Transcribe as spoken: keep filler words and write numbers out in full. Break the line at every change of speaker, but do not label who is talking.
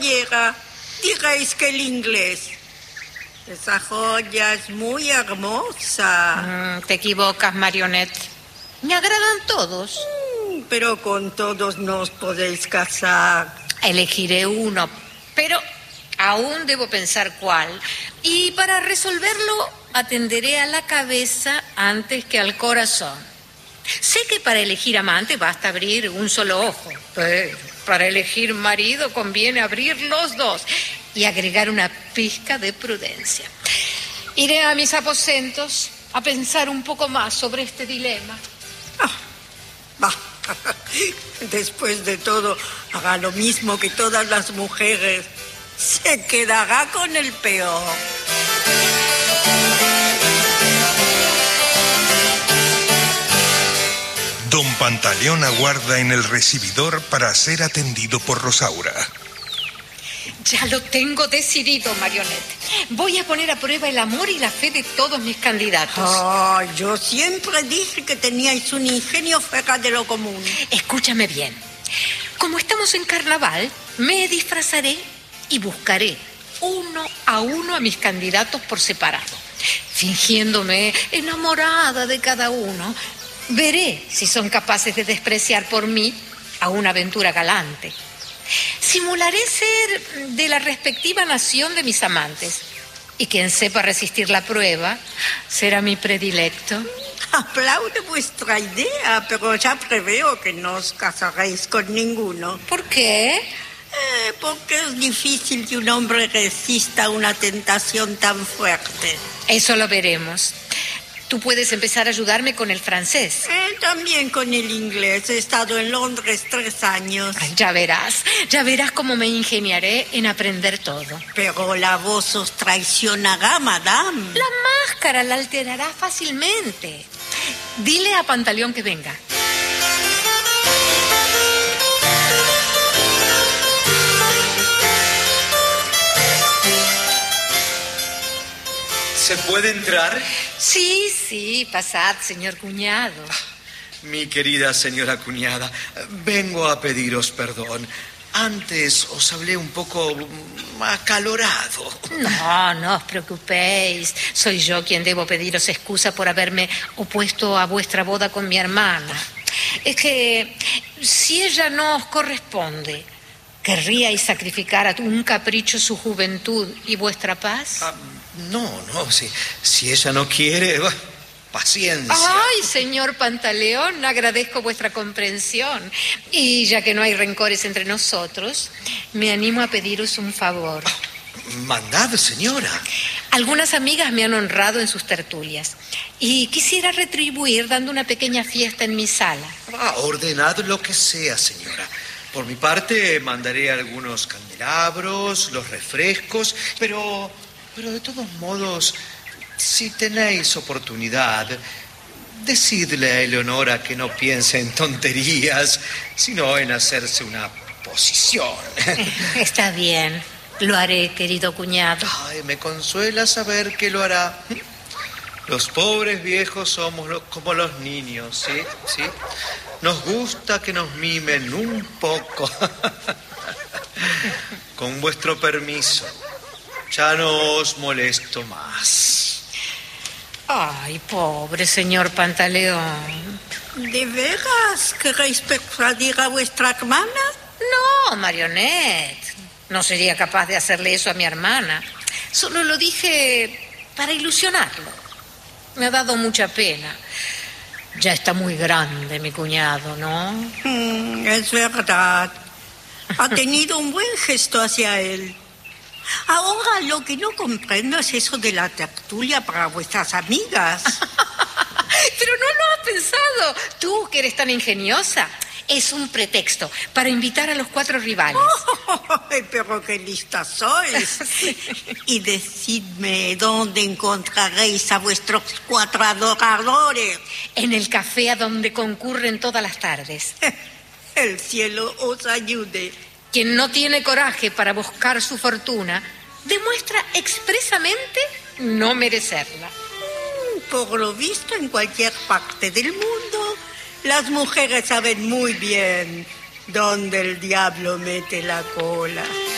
joyera. Diréis que el inglés. Esa joya es muy hermosa.
Mm, te equivocas, Marionette. Me agradan todos.
Mm, pero con todos no os podéis casar.
Elegiré uno, pero aún debo pensar cuál. Y para resolverlo, atenderé a la cabeza antes que al corazón. Sé que para elegir amante basta abrir un solo ojo, pero para elegir marido conviene abrir los dos y agregar una pizca de prudencia. Iré a mis aposentos a pensar un poco más sobre este dilema.
Ah, va. Después de todo, haga lo mismo que todas las mujeres. Se quedará con el peor.
Don Pantaleón aguarda en el recibidor para ser atendido por Rosaura.
Ya lo tengo decidido, Marionette. Voy a poner a prueba el amor y la fe de todos mis candidatos.
Oh, yo siempre dije que teníais un ingenio fuera de lo común.
Escúchame bien. Como estamos en carnaval, me disfrazaré y buscaré uno a uno a mis candidatos por separado. Fingiéndome enamorada de cada uno, veré si son capaces de despreciar por mí a una aventura galante. Simularé ser de la respectiva nación de mis amantes. Y quien sepa resistir la prueba será mi predilecto.
Aplaudo vuestra idea, pero ya preveo que no os casaréis con ninguno.
¿Por qué?
Eh, porque es difícil que un hombre resista una tentación tan fuerte.
Eso lo veremos. Tú puedes empezar a ayudarme con el francés.
Eh, también con el inglés. He estado en Londres tres años.
Ay, ya verás, ya verás cómo me ingeniaré en aprender todo.
Pero la voz os traicionará, madame.
La máscara la alterará fácilmente. Dile a Pantaleón que venga.
¿Se puede entrar?
Sí, sí, pasad, señor cuñado.
Mi querida señora cuñada, vengo a pediros perdón. Antes os hablé un poco acalorado.
No, no os preocupéis. Soy yo quien debo pediros excusa por haberme opuesto a vuestra boda con mi hermana. Es que si ella no os corresponde, ¿querríais sacrificar a un capricho su juventud y vuestra paz?
Ah, no, no, si, si ella no quiere, paciencia.
Ay, señor Pantaleón, agradezco vuestra comprensión. Y ya que no hay rencores entre nosotros, me animo a pediros un favor.
Mandad, señora.
Algunas amigas me han honrado en sus tertulias y quisiera retribuir dando una pequeña fiesta en mi sala.
Ah, ordenad lo que sea, señora. Por mi parte, mandaré algunos candelabros, los refrescos, pero, pero de todos modos, si tenéis oportunidad, decidle a Eleonora que no piense en tonterías, sino en hacerse una posición.
Está bien, lo haré, querido cuñado.
Ay, me consuela saber que lo hará. Los pobres viejos somos lo, como los niños, ¿sí? ¿Sí? Nos gusta que nos mimen un poco. Con vuestro permiso, ya no os molesto más.
Ay, pobre señor Pantaleón.
¿De veras queréis persuadir a vuestra hermana?
No, Marionette. No sería capaz de hacerle eso a mi hermana. Solo lo dije para ilusionarlo. Me ha dado mucha pena. Ya está muy grande mi cuñado, ¿no?
Mm, es verdad. Ha tenido un buen gesto hacia él. Ahora lo que no comprendo es eso de la tertulia para vuestras amigas.
Pero no lo has pensado. Tú, que eres tan ingeniosa. Es un pretexto para invitar a los cuatro rivales.
Oh, pero qué listas sois. Sí. Y decidme dónde encontraréis a vuestros cuatro adoradores.
En el café a donde concurren todas las tardes.
El cielo os ayude.
Quien no tiene coraje para buscar su fortuna demuestra expresamente no merecerla.
Por lo visto, en cualquier parte del mundo, las mujeres saben muy bien dónde el diablo mete la cola.